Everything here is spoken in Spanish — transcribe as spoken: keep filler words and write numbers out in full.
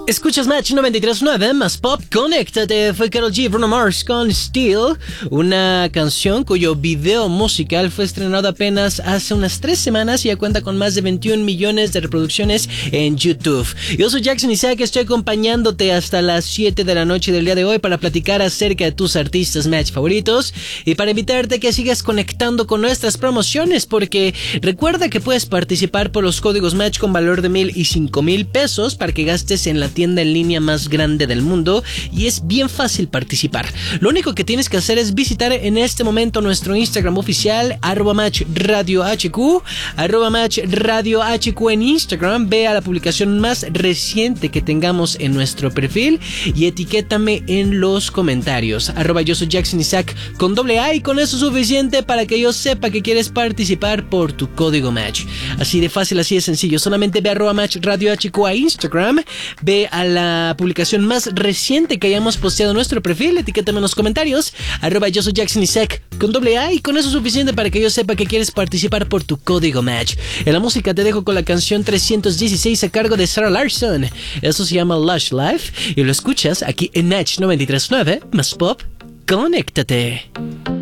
Escuchas Match noventa y tres punto nueve más Pop, conéctate. Fue Karol G, Bruno Mars con Steel, una canción cuyo video musical fue estrenado apenas hace unas tres semanas y ya cuenta con más de veintiún millones de reproducciones en YouTube. Yo soy Jackson Isaac, estoy acompañándote hasta las siete de la noche del día de hoy para platicar acerca de tus artistas Match favoritos y para invitarte a que sigas conectando con nuestras promociones, porque recuerda que puedes participar por los códigos Match con valor de mil y cinco mil pesos para que gastes en la tienda tienda en línea más grande del mundo, y es bien fácil participar. Lo único que tienes que hacer es visitar en este momento nuestro Instagram oficial, arroba match radio hq, arroba match radio hq en Instagram. Ve a la publicación más reciente que tengamos en nuestro perfil y etiquétame en los comentarios, arroba yo soy Jackson Isaac con doble A, y con eso es suficiente para que yo sepa que quieres participar por tu código Match. Así de fácil, así de sencillo. Solamente ve arroba match radio hq a Instagram, ve a la publicación más reciente que hayamos posteado en nuestro perfil, etiquétame en los comentarios, arroba yo soy Jackson Isaac con doble A, y con eso es suficiente para que yo sepa que quieres participar por tu código Match. En la música te dejo con la canción trescientos dieciséis a cargo de Sarah Larson. Eso se llama Lush Life y lo escuchas aquí en Match noventa y tres punto nueve más Pop, conéctate.